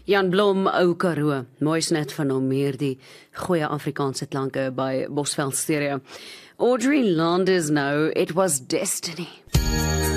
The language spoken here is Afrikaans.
Jan Blom, Ou Karoo, mooi net van hom meer die goeie Afrikaanse klanke by Bosveld Stereo. Audrey Landers nou, It Was Destiny.